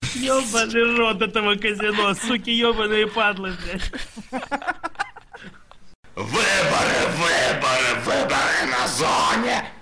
Ёбаный рот этого казино, суки ёбаные падлы, блядь. Выборы на зоне!